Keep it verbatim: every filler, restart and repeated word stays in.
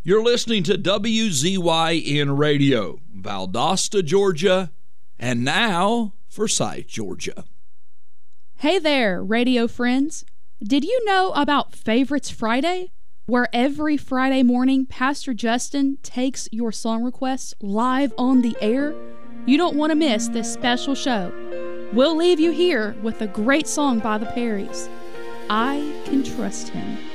You're listening to W Z Y N Radio, Valdosta, Georgia, and now Forsyth, Georgia. Hey there, radio friends. Did you know about Favorites Friday, where every Friday morning Pastor Justin takes your song requests live on the air? You don't want to miss this special show. We'll leave you here with a great song by the Perrys, I Can Trust Him.